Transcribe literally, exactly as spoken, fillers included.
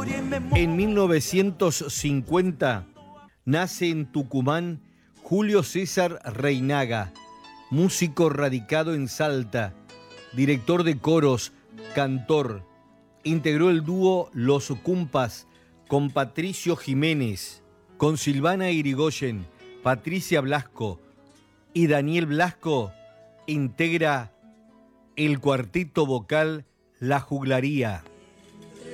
En mil novecientos cincuenta nace en Tucumán Julio César Reinaga, músico radicado en Salta, director de coros, cantor. Integró el dúo Los Cumpas con Patricio Jiménez, con Silvana Irigoyen, Patricia Blasco y Daniel Blasco. Integra el cuarteto vocal La Juglaría.